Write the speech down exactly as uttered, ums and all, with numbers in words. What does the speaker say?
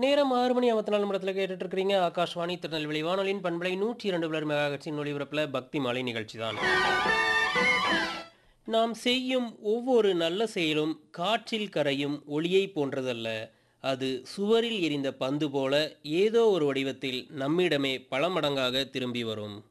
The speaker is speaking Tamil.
நேரம் ஆறு மணி ஐம்பத்தி நான்கு நிமிடத்துல கேட்டுட்டு இருக்கிறீங்க. ஆகாஷ்வாணி திருநெல்வேலி வானொலியின் பண்பலை நூற்றி இரண்டு புள்ளி ஆறு மெகாஹெர்ட்ஸின் ஒலிபரப்புல பக்தி மாலை நிகழ்ச்சி தான். நாம் செய்யும் ஒவ்வொரு நல்ல செயலும் காற்றில் கரையும் ஒளியை போன்றதல்ல. அது சுவரில் எரிந்த பந்து போல ஏதோ ஒரு வடிவத்தில் நம்மிடமே பல மடங்காக திரும்பி வரும்.